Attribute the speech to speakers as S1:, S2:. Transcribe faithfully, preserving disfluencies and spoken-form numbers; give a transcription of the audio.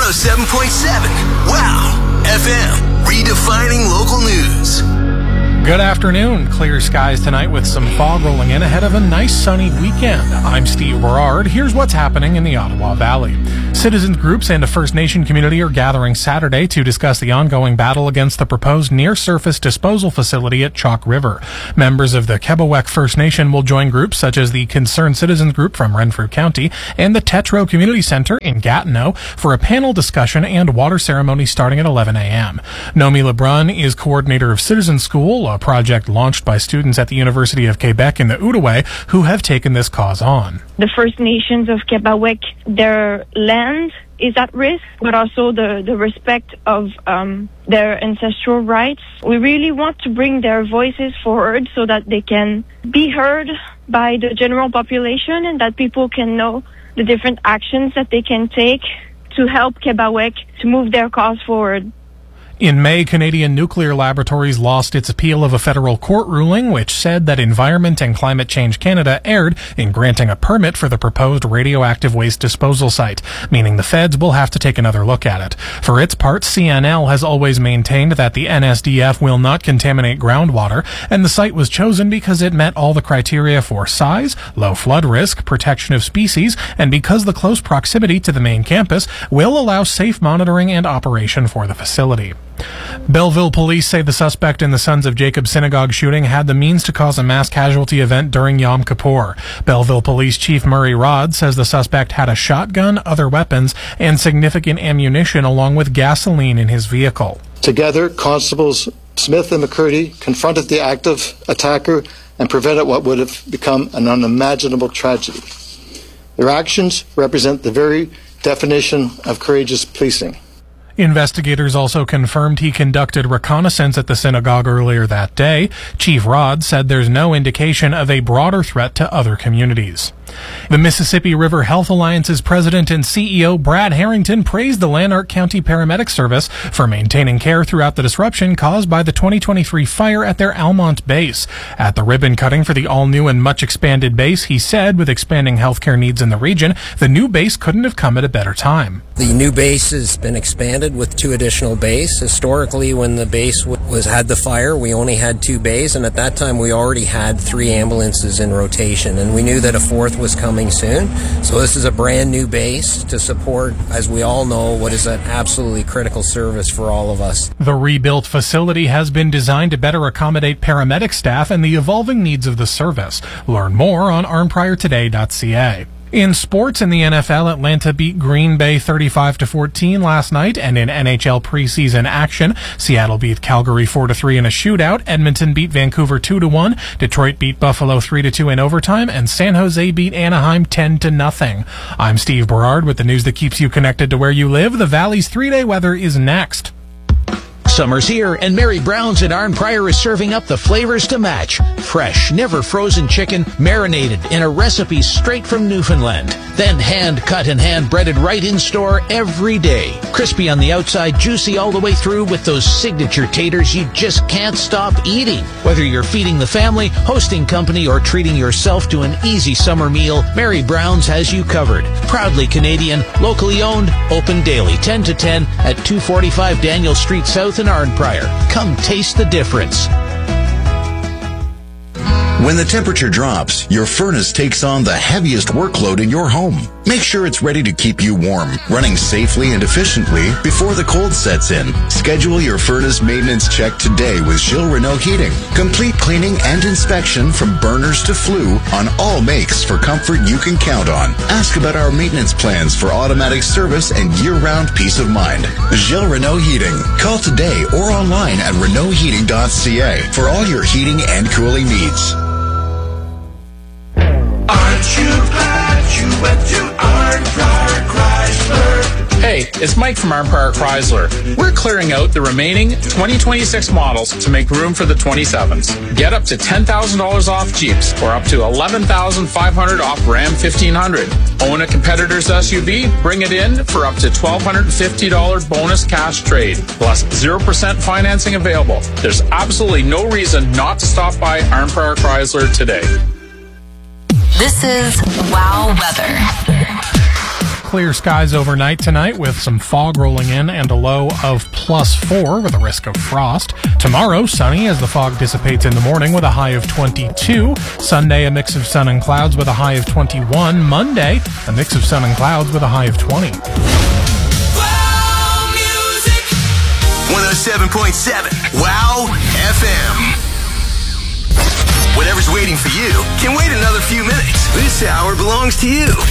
S1: oh seven point seven. Wow. F M. Redefining local news.
S2: Good afternoon. Clear skies tonight with some fog rolling in ahead of a nice sunny weekend. I'm Steve Berard. Here's what's happening in the Ottawa Valley. Citizens groups and a First Nation community are gathering Saturday to discuss the ongoing battle against the proposed near-surface disposal facility at Chalk River. Members of the Kebawek First Nation will join groups such as the Concerned Citizens Group from Renfrew County and the Tetro Community Center in Gatineau for a panel discussion and water ceremony starting at eleven a.m. Nomi Lebrun is coordinator of Citizen School, a project launched by students at the University of Quebec in the Outaouais who have taken this cause on.
S3: The First Nations of Kebawek, their land is at risk, but also the, the respect of um, their ancestral rights. We really want to bring their voices forward so that they can be heard by the general population and that people can know the different actions that they can take to help Kebawek to move their cause forward.
S2: In May, Canadian Nuclear Laboratories lost its appeal of a federal court ruling which said that Environment and Climate Change Canada erred in granting a permit for the proposed radioactive waste disposal site, meaning the feds will have to take another look at it. For its part, C N L has always maintained that the N S D F will not contaminate groundwater, and the site was chosen because it met all the criteria for size, low flood risk, protection of species, and because the close proximity to the main campus will allow safe monitoring and operation for the facility. Belleville police say the suspect in the Sons of Jacob synagogue shooting had the means to cause a mass casualty event during Yom Kippur. Belleville Police Chief Murray Rod says the suspect had a shotgun, other weapons, and significant ammunition along with gasoline in his vehicle.
S4: Together, Constables Smith and McCurdy confronted the active attacker and prevented what would have become an unimaginable tragedy. Their actions represent the very definition of courageous policing.
S2: Investigators also confirmed he conducted reconnaissance at the synagogue earlier that day. Chief Rod said there's no indication of a broader threat to other communities. The Mississippi River Health Alliance's president and C E O Brad Harrington praised the Lanark County Paramedic Service for maintaining care throughout the disruption caused by the twenty twenty-three fire at their Almont base. At the ribbon cutting for the all-new and much-expanded base, he said, with expanding healthcare needs in the region, the new base couldn't have come at a better time.
S5: The new base has been expanded with two additional bays. Historically, when the base was had the fire, we only had two bays, and at that time we already had three ambulances in rotation, and we knew that a fourth was coming soon. So this is a brand new base to support, as we all know, what is an absolutely critical service for all of us.
S2: The rebuilt facility has been designed to better accommodate paramedic staff and the evolving needs of the service. Learn more on arn prior today dot c a. In sports, in the N F L, Atlanta beat Green Bay thirty-five to fourteen last night, and in N H L preseason action, Seattle beat Calgary four to three in a shootout, Edmonton beat Vancouver two to one, Detroit beat Buffalo three to two in overtime, and San Jose beat Anaheim ten to nothing. I'm Steve Berard with the news that keeps you connected to where you live. The Valley's three-day weather is next.
S6: Summer's here, and Mary Brown's in Arn Prior is serving up the flavors to match. Fresh, never frozen chicken, marinated in a recipe straight from Newfoundland. Then hand-cut and hand-breaded right in store every day. Crispy on the outside, juicy all the way through with those signature taters you just can't stop eating. Whether you're feeding the family, hosting company, or treating yourself to an easy summer meal, Mary Brown's has you covered. Proudly Canadian, locally owned, open daily ten to ten at two forty-five Daniel Street South in Arn Prior. Come taste the difference.
S7: When the temperature drops, your furnace takes on the heaviest workload in your home. Make sure it's ready to keep you warm, running safely and efficiently before the cold sets in. Schedule your furnace maintenance check today with Gilles Renault Heating. Complete cleaning and inspection from burners to flue on all makes for comfort you can count on. Ask about our maintenance plans for automatic service and year-round peace of mind. Gilles Renault Heating. Call today or online at renault heating dot c a for all your heating and cooling needs.
S8: Aren't you glad you went to Arn Prior Chrysler?
S9: Hey, it's Mike from Arn Prior Chrysler. We're clearing out the remaining twenty twenty-six models to make room for the twenty-sevens. Get up to ten thousand dollars off Jeeps or up to eleven thousand five hundred dollars off Ram fifteen hundred. Own a competitor's S U V? Bring it in for up to one thousand two hundred fifty dollars bonus cash trade, plus zero percent financing available. There's absolutely no reason not to stop by Arn Prior Chrysler today.
S10: This is Wow Weather.
S2: clear skies overnight tonight with some fog rolling in and a low of plus four with a risk of frost. Tomorrow, sunny as the fog dissipates in the morning with a high of twenty-two. Sunday, a mix of sun and clouds with a high of twenty-one. Monday, a mix of sun and clouds with a high of twenty.
S1: Wow Music one oh seven point seven Wow F M. Whatever's waiting for you can wait another few minutes. This hour belongs to you.